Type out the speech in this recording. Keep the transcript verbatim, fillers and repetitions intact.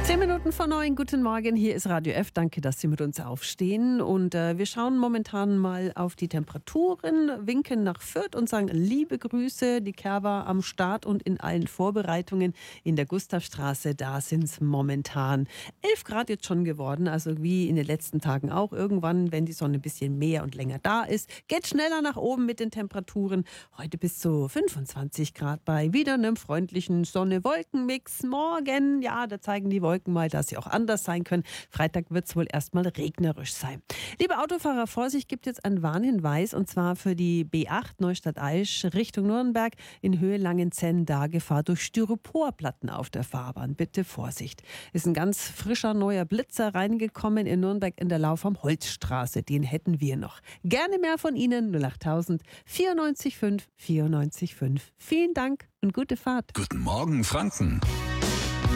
Zehn Minuten vor neun, guten Morgen, hier ist Radio F. Danke, dass Sie mit uns aufstehen. Und äh, wir schauen momentan mal auf die Temperaturen, winken nach Fürth und sagen liebe Grüße, die Kerwa am Start und in allen Vorbereitungen in der Gustavstraße. Da sind es momentan elf Grad jetzt schon geworden, also wie in den letzten Tagen auch. Irgendwann, wenn die Sonne ein bisschen mehr und länger da ist, geht schneller nach oben mit den Temperaturen. Heute bis zu fünfundzwanzig Grad bei wieder einem freundlichen Sonne-Wolken-Mix. Morgen, ja, da zeigen die Wolken mal, dass sie auch anders sein können. Freitag wird es wohl erstmal regnerisch sein. Liebe Autofahrer, Vorsicht, gibt jetzt einen Warnhinweis und zwar für die B acht Neustadt-Aisch Richtung Nürnberg in Höhe Langenzenn, da Gefahr durch Styroporplatten auf der Fahrbahn. Bitte Vorsicht. Ist ein ganz frischer neuer Blitzer reingekommen in Nürnberg in der Lauf am Holzstraße. Den hätten wir noch. Gerne mehr von Ihnen. null achttausend vierundneunzig fünf vierundneunzig fünf. Vielen Dank und gute Fahrt. Guten Morgen, Franken.